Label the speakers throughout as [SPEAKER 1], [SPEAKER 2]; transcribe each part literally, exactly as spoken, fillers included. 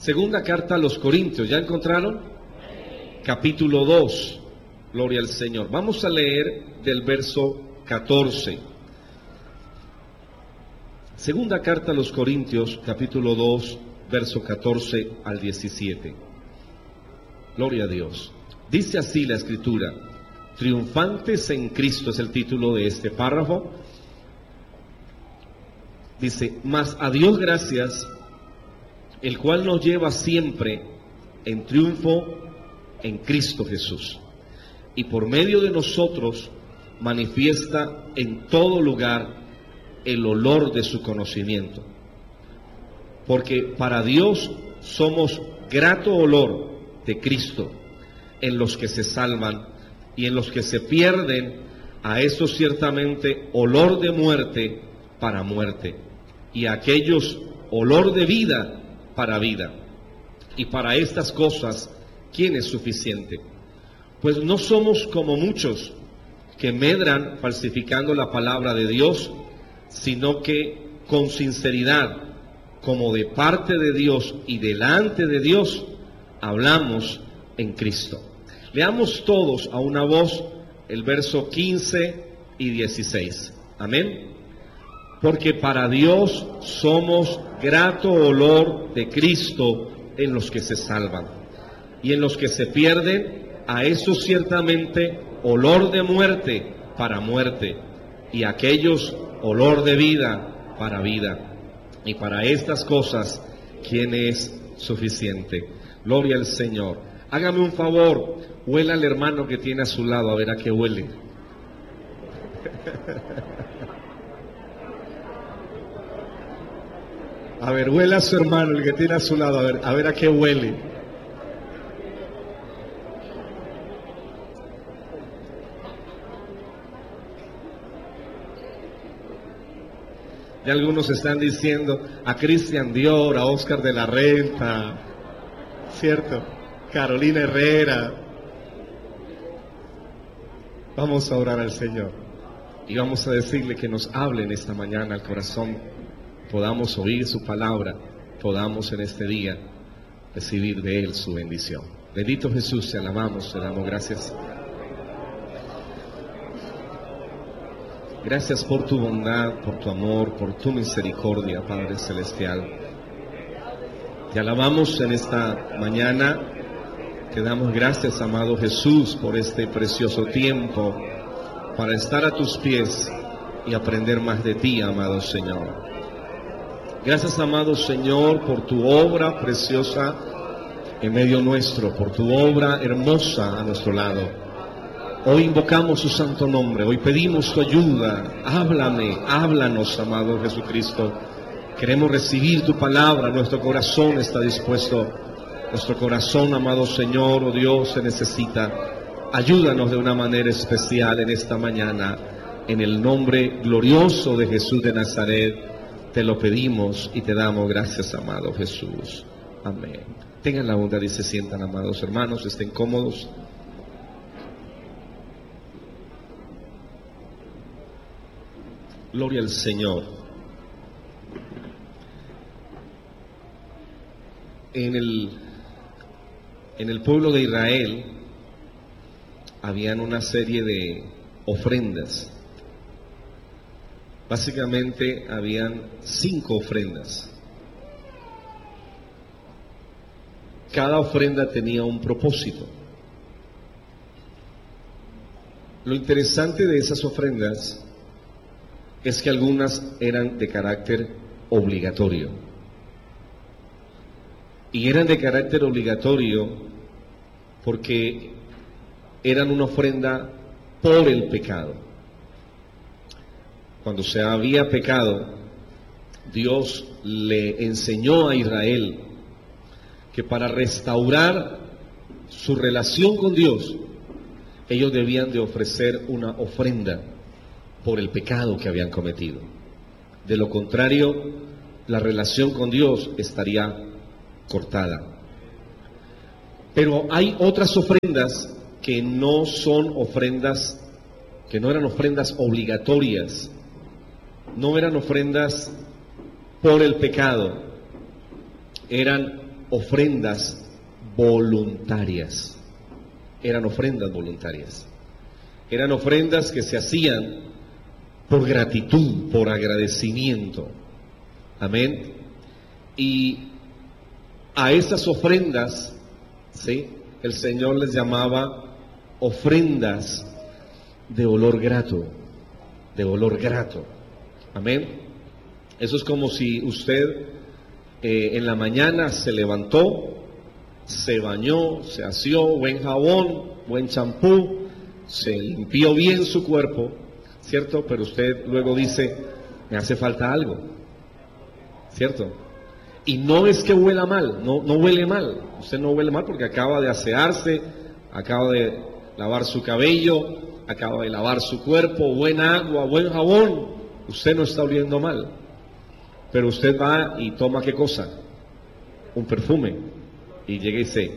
[SPEAKER 1] Segunda carta a los Corintios, ¿ya encontraron? Capítulo dos, gloria al Señor. Vamos a leer del verso catorce. Segunda carta a los Corintios, capítulo dos, verso catorce al diecisiete. Gloria a Dios. Dice así la Escritura: triunfantes en Cristo es el título de este párrafo. Dice: mas a Dios gracias, el cual nos lleva siempre en triunfo en Cristo Jesús, y por medio de nosotros manifiesta en todo lugar el olor de su conocimiento. Porque para Dios somos grato olor de Cristo en los que se salvan, y en los que se pierden, a eso ciertamente olor de muerte para muerte, y a aquellos olor de vida para vida. Y para estas cosas, ¿quién es suficiente? Pues no somos como muchos que medran falsificando la palabra de Dios, sino que con sinceridad, como de parte de Dios y delante de Dios, hablamos en Cristo. Leamos todos a una voz el verso quince y dieciséis. Amén. Porque para Dios somos grato olor de Cristo en los que se salvan, y en los que se pierden, a eso ciertamente olor de muerte para muerte, y a aquellos olor de vida para vida. Y para estas cosas, ¿quién es suficiente? Gloria al Señor. Hágame un favor, huela al hermano que tiene a su lado, a ver a qué huele. A ver, huela a su hermano, el que tiene a su lado, a ver, a ver a qué huele. Ya algunos están diciendo a Cristian Dior, a Oscar de la Renta, ¿cierto? Carolina Herrera. Vamos a orar al Señor y vamos a decirle que nos hable en esta mañana al corazón, podamos oír su palabra, podamos en este día recibir de Él su bendición. Bendito Jesús, te alabamos, te damos gracias. Gracias por tu bondad, por tu amor, por tu misericordia, Padre Celestial. Te alabamos en esta mañana, te damos gracias, amado Jesús, por este precioso tiempo para estar a tus pies y aprender más de ti, amado Señor. Gracias, amado Señor, por tu obra preciosa en medio nuestro, por tu obra hermosa a nuestro lado. Hoy invocamos su santo nombre, hoy pedimos tu ayuda. Háblame, háblanos, amado Jesucristo. Queremos recibir tu palabra, nuestro corazón está dispuesto. Nuestro corazón, amado Señor, oh Dios, se necesita. Ayúdanos de una manera especial en esta mañana. En el nombre glorioso de Jesús de Nazaret, te lo pedimos y te damos gracias, amado Jesús. Amén. Tengan la bondad y se sientan, amados hermanos, estén cómodos. Gloria al Señor. En el, en el pueblo de Israel habían una serie de ofrendas. Básicamente habían cinco ofrendas. Cada ofrenda tenía un propósito. Lo interesante de esas ofrendas es que algunas eran de carácter obligatorio. Y eran de carácter obligatorio porque eran una ofrenda por el pecado. Cuando se había pecado, Dios le enseñó a Israel que para restaurar su relación con Dios, ellos debían de ofrecer una ofrenda por el pecado que habían cometido. De lo contrario, la relación con Dios estaría cortada. Pero hay otras ofrendas que no son ofrendas, que no eran ofrendas obligatorias, no eran ofrendas por el pecado, eran ofrendas voluntarias. Eran ofrendas voluntarias. Eran ofrendas que se hacían por gratitud, por agradecimiento. Amén. Y a esas ofrendas, ¿sí?, el Señor les llamaba ofrendas de olor grato, de olor grato. Amén. Eso es como si usted eh, en la mañana se levantó, se bañó, se aseó, buen jabón, buen champú, se limpió bien su cuerpo, ¿cierto? Pero usted luego dice, me hace falta algo, ¿cierto? Y no es que huela mal, no, no huele mal, usted no huele mal porque acaba de asearse, acaba de lavar su cabello, acaba de lavar su cuerpo, buena agua, buen jabón, usted no está oliendo mal. Pero usted va y toma ¿qué cosa? Un perfume, y llega y se,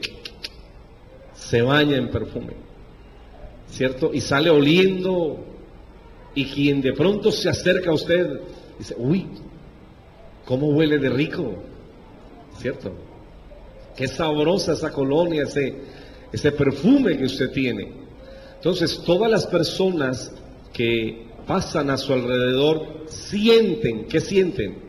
[SPEAKER 1] se baña en perfume, ¿cierto? Y sale oliendo, y quien de pronto se acerca a usted, dice, uy, ¿cómo huele de rico? ¿Cierto? Qué sabrosa esa colonia, ese, ese perfume que usted tiene. Entonces, todas las personas que pasan a su alrededor sienten, ¿qué sienten?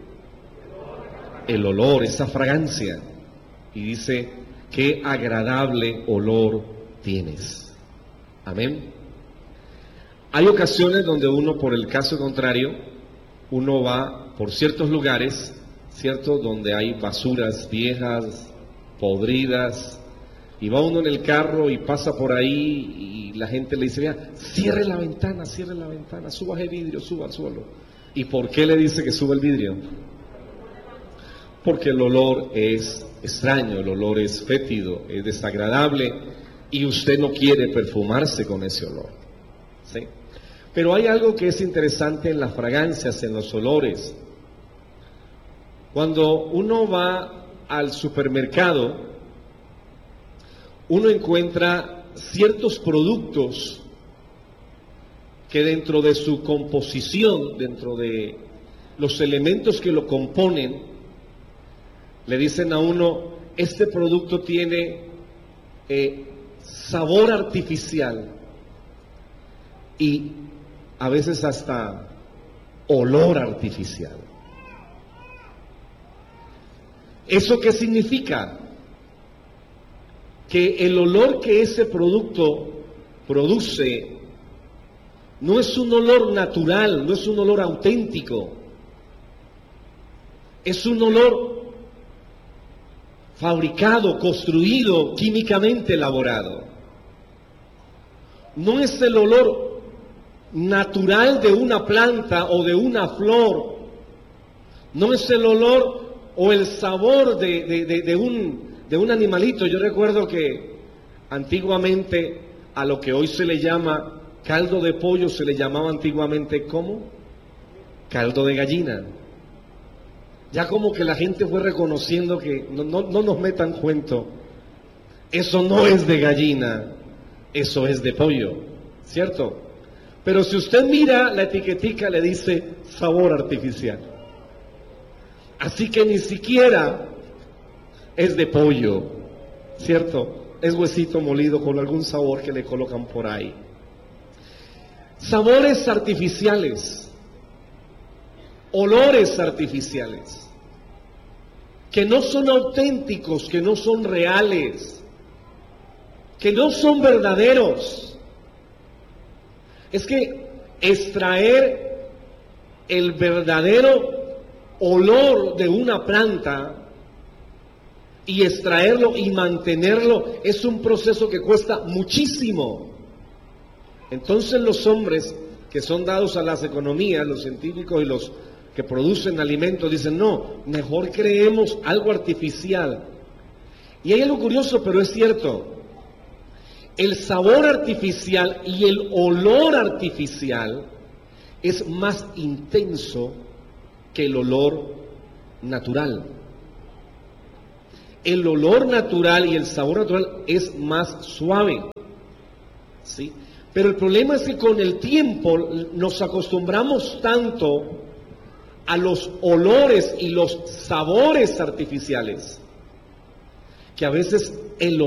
[SPEAKER 1] El olor, esa fragancia. Y dice, qué agradable olor tienes. Amén. Hay ocasiones donde uno, por el caso contrario, uno va por ciertos lugares, ¿cierto?, donde hay basuras viejas, podridas, y va uno en el carro y pasa por ahí y la gente le dice, vea, cierre la ventana, cierre la ventana, suba el vidrio, suba, súbalo. ¿Y por qué le dice que suba el vidrio? Porque el olor es extraño, el olor es fétido, es desagradable, y usted no quiere perfumarse con ese olor, ¿sí? Pero hay algo que es interesante en las fragancias, en los olores. Cuando uno va al supermercado, uno encuentra ciertos productos que dentro de su composición, dentro de los elementos que lo componen, le dicen a uno, este producto tiene eh, sabor artificial y a veces hasta olor artificial. ¿Eso qué significa? Que el olor que ese producto produce no es un olor natural, no es un olor auténtico, es un olor fabricado, construido, químicamente elaborado. No es el olor natural de una planta o de una flor, no es el olor o el sabor de, de, de, de, un, de un animalito. Yo recuerdo que antiguamente a lo que hoy se le llama caldo de pollo se le llamaba antiguamente ¿cómo? Caldo de gallina. Ya como que la gente fue reconociendo que no, no, no nos metan cuento, eso no es de gallina, eso es de pollo, ¿cierto? Pero si usted mira la etiquetica le dice sabor artificial. Así que ni siquiera es de pollo, ¿cierto? Es huesito molido con algún sabor que le colocan por ahí. Sabores artificiales, olores artificiales, que no son auténticos, que no son reales, que no son verdaderos. Es que extraer el verdadero olor de una planta y extraerlo y mantenerlo es un proceso que cuesta muchísimo. Entonces los hombres que son dados a las economías, los científicos y los que producen alimentos dicen, no, mejor creemos algo artificial. Y hay algo curioso, pero es cierto. El sabor artificial y el olor artificial es más intenso que el olor natural. El olor natural y el sabor natural es más suave, ¿sí? Pero el problema es que con el tiempo nos acostumbramos tanto a los olores y los sabores artificiales que a veces el